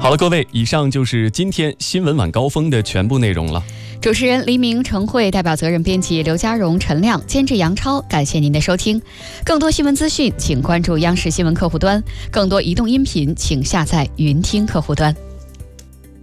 好了，各位，以上就是今天新闻晚高峰的全部内容了。 主持人黎明、程慧，代表责任编辑刘佳荣、陈亮，监制杨超，感谢您的收听。更多新闻资讯，请关注央视新闻客户端；更多移动音频，请下载云听客户端。